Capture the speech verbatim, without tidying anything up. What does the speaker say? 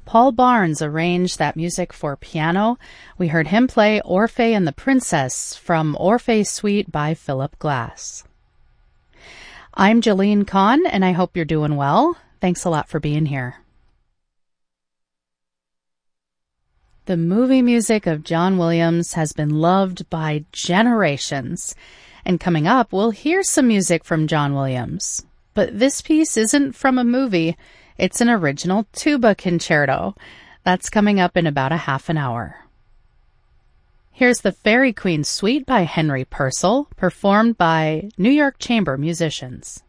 Paul Barnes arranged that music for piano. We heard him play Orpheus and the Princess from Orpheus Suite by Philip Glass. I'm Jolene Kahn, and I hope you're doing well. Thanks a lot for being here. The movie music of John Williams has been loved by generations. And coming up, we'll hear some music from John Williams. But this piece isn't from a movie. It's an original tuba concerto. That's coming up in about a half an hour. Here's the Fairy Queen Suite by Henry Purcell, performed by New York Chamber musicians.